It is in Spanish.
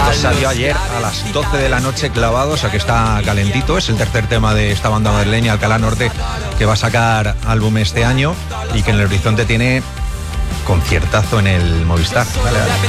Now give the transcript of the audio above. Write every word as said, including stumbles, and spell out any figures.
Salió ayer a las doce de la noche clavado, o sea que está calentito. Es el tercer tema de esta banda madrileña, Alcalá Norte, que va a sacar álbum este año y que en el horizonte tiene conciertazo en el Movistar. Dale, dale.